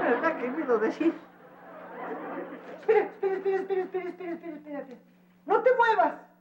me ha querido decir. Espera. No te muevas.